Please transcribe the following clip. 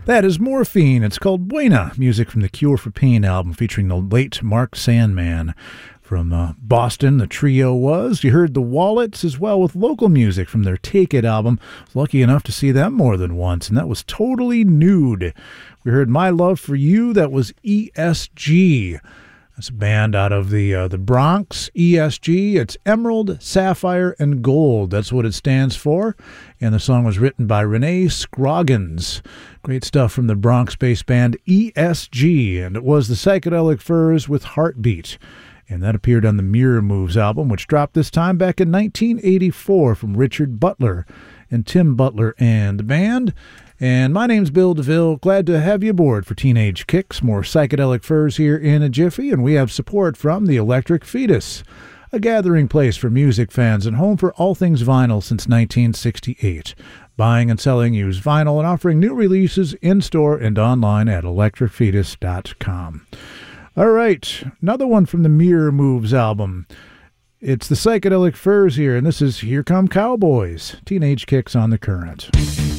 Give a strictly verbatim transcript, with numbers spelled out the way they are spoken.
That is Morphine. It's called Buena, music from the Cure for Pain album featuring the late Mark Sandman. From uh, Boston, the trio was. You heard the Wallets as well with local music from their Take It album. I was lucky enough to see them more than once, and that was Totally Nude. We heard My Love for You. That was E S G. That's a band out of the uh, the Bronx, E S G. It's Emerald, Sapphire, and Gold. That's what it stands for. And the song was written by Renee Scroggins. Great stuff from the Bronx-based band E S G. And it was the Psychedelic Furs with Heartbeat. And that appeared on the Mirror Moves album, which dropped this time back in nineteen eighty-four from Richard Butler and Tim Butler and the band. And my name's Bill DeVille. Glad to have you aboard for Teenage Kicks. More Psychedelic Furs here in a jiffy, and we have support from the Electric Fetus, a gathering place for music fans and home for all things vinyl since nineteen sixty-eight. Buying and selling used vinyl and offering new releases in-store and online at electric fetus dot com. All right, another one from the Mirror Moves album. It's the Psychedelic Furs here, and this is Here Come Cowboys, Teenage Kicks on the Current.